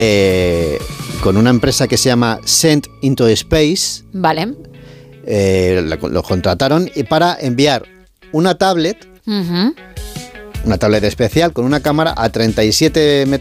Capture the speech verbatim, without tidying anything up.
eh, con una empresa que se llama Send into Space. Vale. Eh, lo contrataron para enviar una tablet, Uh-huh. una tablet especial con una cámara a treinta y siete metros